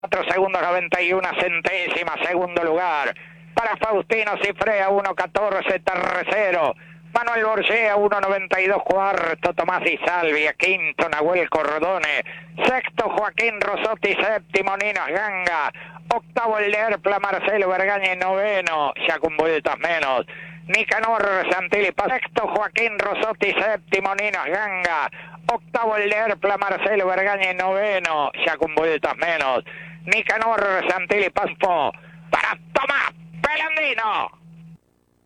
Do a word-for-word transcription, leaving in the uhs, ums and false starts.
cuatro segundos noventa y una centésimas, segundo lugar. Para Faustino Cifrea, uno catorce, tercero. Manuel Borgea, uno noventa y dos, cuarto. Tomás Di Salvia, quinto. Nahuel Cordone, sexto. Joaquín Rosotti, séptimo. Ninos Ganga, octavo. El de Erpla, Marcelo Bergaña, noveno. Ya con vueltas menos. Nicanor Santilli, sexto. Joaquín Rosotti, séptimo. Ninos Ganga, octavo. El de Erpla, Marcelo Bergaña, noveno. Ya con vueltas menos. Nicanor Santilli, Paspo para Tomás Pelandino.